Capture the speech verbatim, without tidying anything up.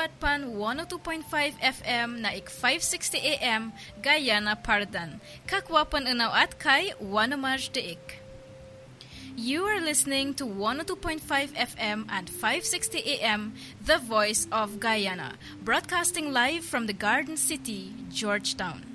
at pan one oh two point five F M na ik five sixty A M Guyana Pardan. Kakwapan unaw at kay Wanamaj Deik. You are listening to one oh two point five F M and five sixty A M, The Voice of Guyana, broadcasting live from the Garden City, Georgetown.